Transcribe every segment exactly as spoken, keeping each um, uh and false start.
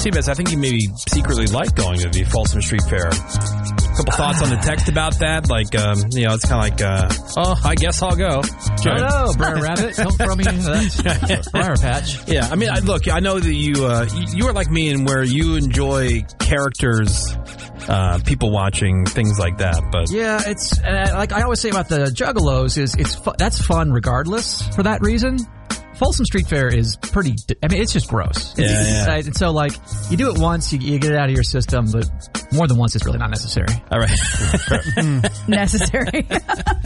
Seabass, I think you maybe secretly like going to the Folsom Street Fair. A couple thoughts on the text about that? Like, um, you know, it's kind of like, uh, oh, I guess I'll go. Hello, Brer Rabbit. Don't throw me into that briar patch. Yeah, I mean, I, look, I know that you, uh, you, you are like me in where you enjoy characters, uh, people watching, things like that. But yeah, it's uh, like I always say about the Juggalos is it's fu- that's fun regardless for that reason. Folsom Street Fair is pretty, I mean, it's just gross. It's, Yeah, yeah. Right? And so, like, you do it once, you, you get it out of your system, but more than once is really not necessary. All right. Necessary.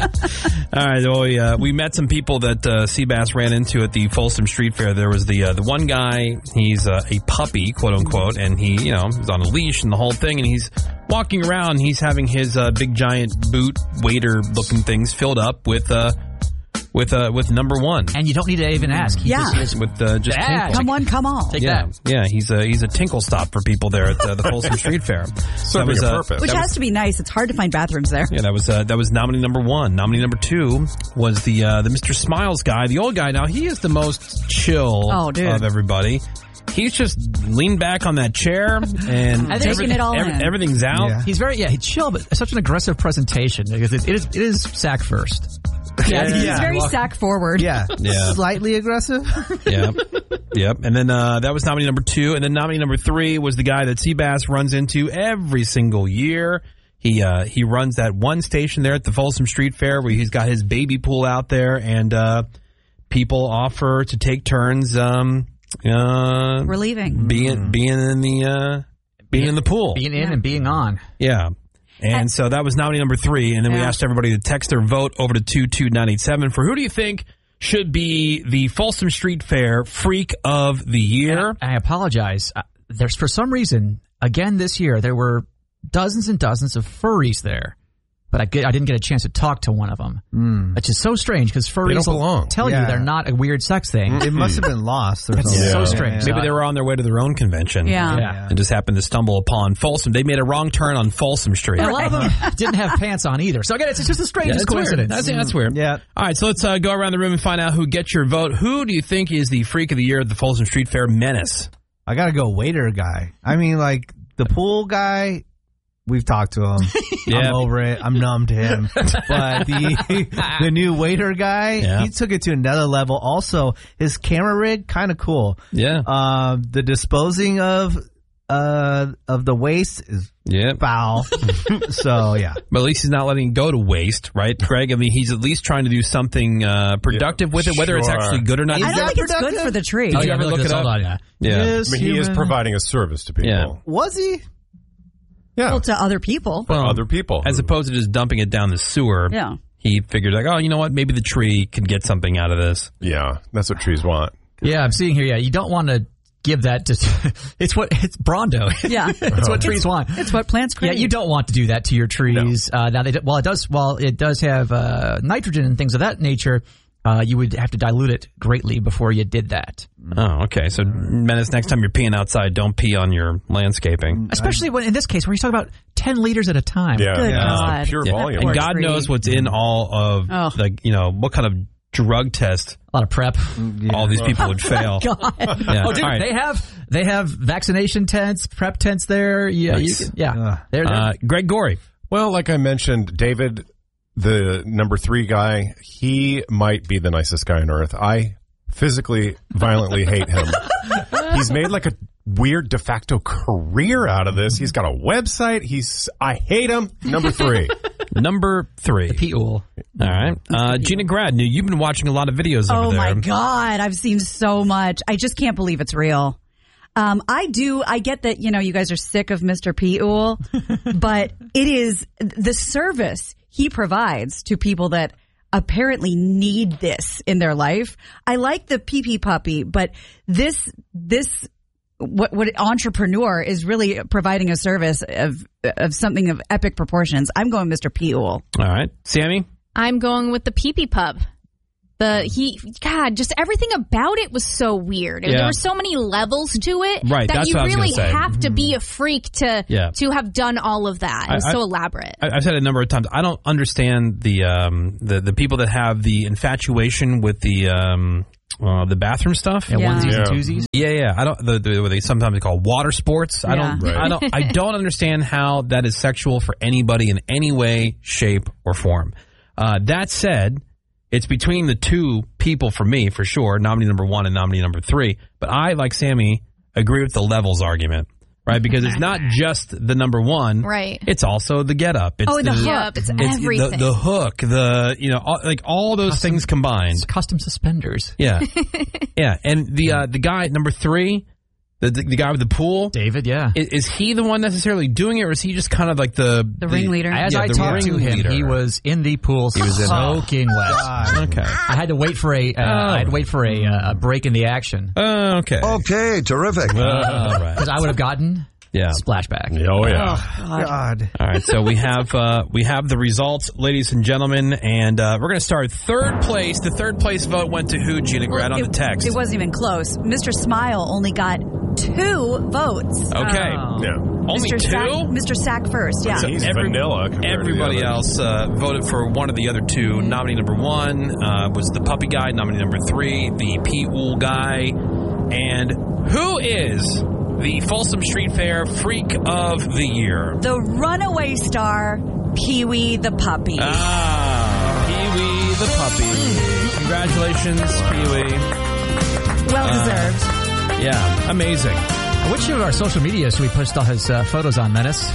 All right. Well, we, uh, we met some people that uh, Seabass ran into at the Folsom Street Fair. There was the uh, the one guy, he's uh, a puppy, quote unquote, and he, you know, he's on a leash and the whole thing, and he's walking around, and he's having his uh, big giant boot waiter looking things filled up with uh, with uh, with number one. And you don't need to even ask. He Yeah. just, he just With uh, just Yeah, tinkle. Come on, come on. take Yeah, that. yeah, he's a he's a tinkle stop for people there at uh, the Folsom Street Fair. Serving was, a uh, purpose. Which that has was- to be nice. It's hard to find bathrooms there. Yeah, that was uh, that was nominee number one. Nominee number two was the uh, the Mister Smiles guy, the old guy. Now he is the most chill Oh, dude. of everybody. He's just leaned back on that chair and Taking everything- it all every- in. everything's out. Yeah. He's very, yeah, he's chill, but such an aggressive presentation because it, it is it is sack first. Yeah, he's yeah. very sack forward. Yeah. Yeah. Slightly aggressive. Yep. Yep. And then uh, that was nominee number two. And then nominee number three was the guy that Seabass runs into every single year. He uh, he runs that one station there at the Folsom Street Fair where he's got his baby pool out there, and uh, people offer to take turns um, uh, We're leaving. being being in the uh, being in the pool. Being in and being on. Yeah. And so that was nominee number three. And then we Yeah. asked everybody to text their vote over to two two nine eight seven for who do you think should be the Folsom Street Fair Freak of the Year? I apologize. Uh, There's for some reason, again this year, there were dozens and dozens of furries there. But I, get, I didn't get a chance to talk to one of them, mm. which is so strange because furries don't will belong. tell Yeah. you they're not a weird sex thing. It must have been lost. Or That's something. so Yeah. strange. Maybe they were on their way to their own convention. Yeah. Yeah. And just happened to stumble upon Folsom. They made a wrong turn on Folsom Street. And a lot of them didn't have pants on either. So again, it's just the strangest that's weird. coincidence. That's, that's weird. Yeah. All right, so let's uh, go around the room and find out who gets your vote. Who do you think is the Freak of the Year at the Folsom Street Fair Menace? I gotta go waiter guy. I mean, like the pool guy. We've talked to him. Yeah. I'm over it. I'm numb to him. But the the new waiter guy, Yeah. he took it to another level. Also, his camera rig, kind of cool. Yeah. Uh, the disposing of uh of the waste is Yeah. foul. So yeah, But at least he's not letting it go to waste, right, Greg? I mean, he's at least trying to do something uh, productive Yeah, with it, whether it's sure. actually good or not. I Is don't that think it's good productive? for the tree. Oh, you ever look this it up? all out, yeah. Yeah. Yes, I mean, he is human. providing a service to people. Yeah. Was he? Yeah. Well, to other people. For other people. As who- opposed to just dumping it down the sewer. Yeah. He figured, like, oh, you know what? Maybe the tree could get something out of this. Yeah, that's what trees want. Yeah, I'm seeing here. Yeah, you don't want to give that to. It's what it's Brondo. Yeah. It's what trees want. It's what plants Yeah, crave. you don't want to do that to your trees. Uh, now, they, do- while it does, while it does have uh, nitrogen and things of that nature, uh, you would have to dilute it greatly before you did that. Oh, okay. So, Menace, next time you're peeing outside, don't pee on your landscaping. Especially when in this case where he's talking about ten liters at a time. Yeah. Good yeah. God. Pure Yeah. volume. And Poor God tree. knows what's in all of, Oh. like, you know, what kind of drug test A lot of prep. all these people would fail. Yeah. Oh, dude, All right. they have they have vaccination tents, prep tents there. Yeah, Nice. you can, yeah. Uh, They're, they're, Uh, Greg Gorey. Well, like I mentioned, David, the number three guy, he might be the nicest guy on earth. I physically, violently hate him. He's made like a weird de facto career out of this. He's got a website. He's, I hate him. Number three. Number three. Pete Ool. All right. Uh, Gina Grad, now you've been watching a lot of videos over Oh there. my God, I've seen so much. I just can't believe it's real. Um, I do. I get that, you know, you guys are sick of Mister P. Ool, but it is the service he provides to people that apparently need this in their life. I like the pee pee puppy, but this, this, what, what entrepreneur is really providing a service of, of something of epic proportions. I'm going Mister P. Ool. All right. Sammy? I'm going with the Pee Pee Pub. The he God, just everything about it was so weird. Yeah. There were so many levels to it Right, that that's you what I was really gonna say. have to be a freak to Yeah. to have done all of that. It was I- I- so elaborate. I, I've said it a number of times. I don't understand the um, the the people that have the infatuation with the um, uh, the bathroom stuff. Yeah, Yeah. onesies Yeah. and twosies. Yeah, yeah. I don't. The, the, what they sometimes call water sports. I don't. Yeah. Right. I don't. I don't understand how that is sexual for anybody in any way, shape, or form. Uh, that said, it's between the two people for me, for sure. Nominee number one and nominee number three. But I, like Sammy, agree with the levels argument, right? Because it's not just the number one, Right. It's also the get up. It's Oh, the hook. Yep, it's It's everything. the, the hook, the you know, all, like all those things combined. It's custom suspenders. Yeah, yeah. And the uh, the guy at number three, the, the the guy with the pool, David, yeah. is, is he the one necessarily doing it, or is he just kind of like the The ringleader? As yeah, I the talked to him, ringleader. he was in the pool He was in- soaking wet. Okay. I had to wait for a. Uh, Oh. I had to wait for a, uh, a break in the action Oh, okay. Okay, terrific. All right. because I would have gotten Yeah. splashback. Oh, yeah. God. All right. So we have uh, we have the results, ladies and gentlemen, and uh, we're going to start third place. The third place vote went to who? Gina Grad on it, the text. It wasn't even close. Mister Smile only got two votes. Okay. Oh. Yeah. Only Mister two. Sack, Mister Sack first, yeah. So He's every- vanilla compared to the Everybody others. else uh, voted for one of the other two. Nominee number one uh, was the puppy guy. Nominee number three, the Pete Wool guy. And who is the Folsom Street Fair Freak of the Year? The runaway star, Pee-wee the puppy. Ah, Pee-wee the puppy. Congratulations, Pee-wee. well uh, deserved. Yeah, amazing. Which of our social media should we post all his uh, photos on, Menace?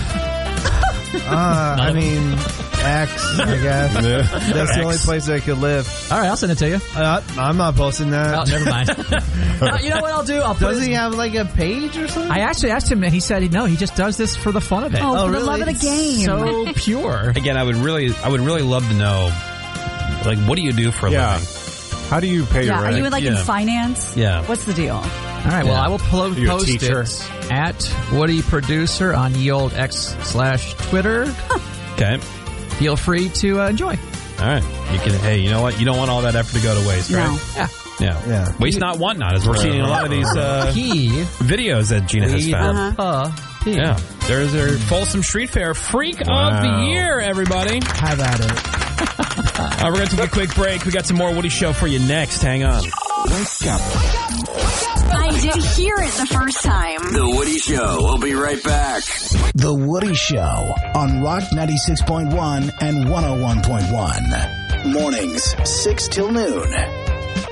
Uh, I mean, X, I guess. That's the only place I could live. All right, I'll send it to you. Uh, I'm not posting that. Oh, never mind. Uh, you know what I'll do? I'll put Does his- he have like a page or something? I actually asked him, and he said no. He just does this for the fun of it. Oh, Oh, for the really? love of the game. So pure. Again, I would really, I would really love to know, like, what do you do for a Yeah. living? How do you pay yeah, your are rent? you in, like in Yeah. finance? Yeah. What's the deal? All right, well, I will plo- Are you a post teacher? it at Woody Producer on ye old X slash Twitter. Okay. Feel free to uh, enjoy. All right. You can. Hey, you know what? You don't want all that effort to go to waste, right? No. Yeah. Yeah. Yeah. Waste not, want not, as we're seeing in a lot of these uh, He, videos that Gina has we found. the puppy. Yeah. There's our Folsom Street Fair Freak of Wow. the Year, everybody. Have at it. Uh, we're going to take a quick break. We got some more Woody Show for you next. Hang on. I did hear it the first time. The Woody Show. We'll be right back. The Woody Show on Rock ninety-six point one and one oh one point one. Mornings, six till noon.